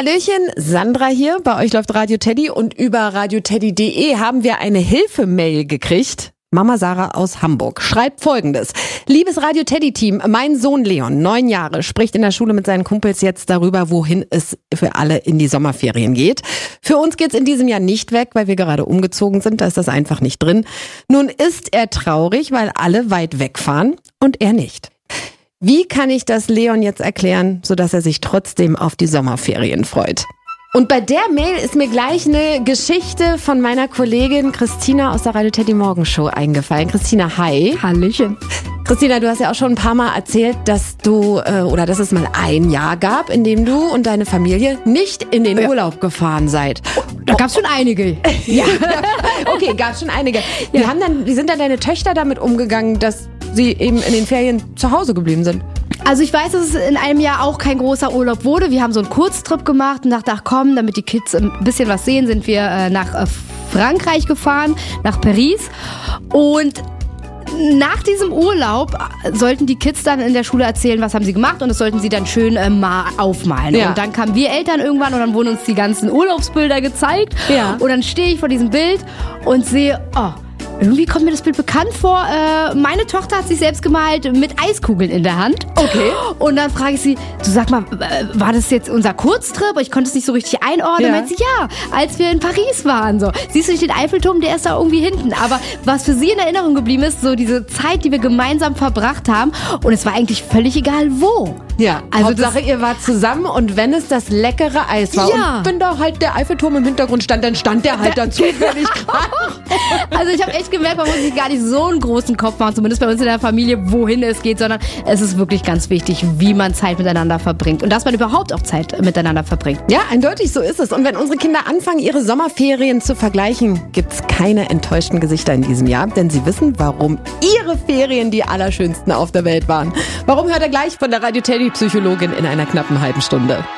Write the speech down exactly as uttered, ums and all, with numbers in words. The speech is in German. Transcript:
Hallöchen, Sandra hier, bei euch läuft Radio Teddy und über radioteddy punkt de haben wir eine Hilfemail gekriegt. Mama Sarah aus Hamburg schreibt Folgendes. Liebes Radio-Teddy-Team, mein Sohn Leon, neun Jahre, spricht in der Schule mit seinen Kumpels jetzt darüber, wohin es für alle in die Sommerferien geht. Für uns geht's in diesem Jahr nicht weg, weil wir gerade umgezogen sind, da ist das einfach nicht drin. Nun ist er traurig, weil alle weit wegfahren und er nicht. Wie kann ich das Leon jetzt erklären, sodass er sich trotzdem auf die Sommerferien freut? Und bei der Mail ist mir gleich eine Geschichte von meiner Kollegin Christina aus der Radio Teddy Morgenshow eingefallen. Christina, hi. Hallöchen. Christina, du hast ja auch schon ein paar Mal erzählt, dass du, äh, oder dass es mal ein Jahr gab, in dem du und deine Familie nicht in den ja. Urlaub gefahren seid. Da gab's schon einige. Ja, okay, gab's schon einige. Wie, Ja. haben dann, wie sind dann deine Töchter damit umgegangen, dass sie eben in den Ferien zu Hause geblieben sind? Also ich weiß, dass es in einem Jahr auch kein großer Urlaub wurde. Wir haben so einen Kurztrip gemacht und dachten, ach komm, damit die Kids ein bisschen was sehen, sind wir äh, nach äh, Frankreich gefahren, nach Paris. Und nach diesem Urlaub sollten die Kids dann in der Schule erzählen, was haben sie gemacht, und das sollten sie dann schön äh, mal aufmalen. Ja. Und dann kamen wir Eltern irgendwann und dann wurden uns die ganzen Urlaubsbilder gezeigt. Ja. Und dann stehe ich vor diesem Bild und sehe, oh, irgendwie kommt mir das Bild bekannt vor. Äh, meine Tochter hat sich selbst gemalt mit Eiskugeln in der Hand. Okay. Und dann frage ich sie, du sag mal, äh, war das jetzt unser Kurztrip? Ich konnte es nicht so richtig einordnen. Ja. Meint sie, ja, als wir in Paris waren. So. Siehst du nicht den Eiffelturm, der ist da irgendwie hinten. Aber was für sie in Erinnerung geblieben ist, so diese Zeit, die wir gemeinsam verbracht haben. Und es war eigentlich völlig egal, wo. Ja, Also Hauptsache ihr wart zusammen, und wenn es das leckere Eis war Ja. und wenn da halt der Eiffelturm im Hintergrund stand, dann stand der halt da zufällig gerade. Also ich habe echt gemerkt, man muss sich gar nicht so einen großen Kopf machen, zumindest bei uns in der Familie, wohin es geht, sondern es ist wirklich ganz wichtig, wie man Zeit miteinander verbringt und dass man überhaupt auch Zeit miteinander verbringt. Ja, eindeutig, so ist es. Und wenn unsere Kinder anfangen, ihre Sommerferien zu vergleichen, gibt's keine enttäuschten Gesichter in diesem Jahr, denn sie wissen, warum ihre Ferien die allerschönsten auf der Welt waren. Warum, hört ihr gleich von der Radio Teddy Psychologin in einer knappen halben Stunde.